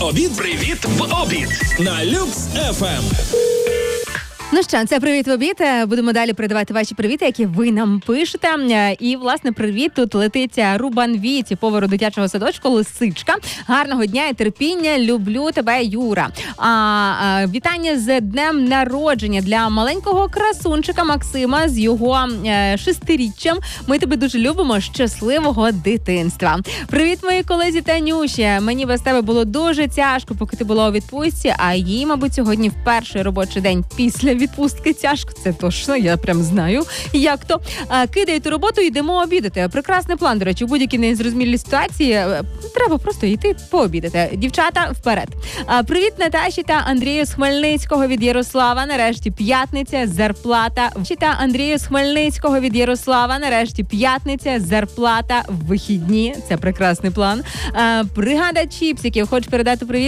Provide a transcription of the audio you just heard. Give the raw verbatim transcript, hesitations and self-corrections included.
Обід, привіт в обід на Люкс еф ем. Ну що, це «Привіт в обід». Будемо далі передавати ваші привіти, які ви нам пишете. І, власне, привіт тут летить Рубан Віті, повару дитячого садочку «Лисичка». Гарного дня і терпіння. Люблю тебе, Юра. А, а, вітання з днем народження для маленького красунчика Максима з його е, шестиріччям. Ми тебе дуже любимо. Щасливого дитинства. Привіт, мої колезі Танюші. Мені без тебе було дуже тяжко, поки ти була у відпустці, а їй, мабуть, сьогодні в перший робочий день після відпустки тяжко, це точно, я прям знаю, як то. А, кидаю ту роботу, йдемо обідати. Прекрасний план, до речі, у будь-якій незрозумілій ситуації треба просто йти пообідати. Дівчата, вперед. А, привіт Наташі та Андрію з Хмельницького від Ярослава. Нарешті п'ятниця, зарплата. Та Андрію з Хмельницького від Ярослава. Нарешті п'ятниця, зарплата, вихідні. Це прекрасний план. А, бригада чіпсиків. Хочу передати привіт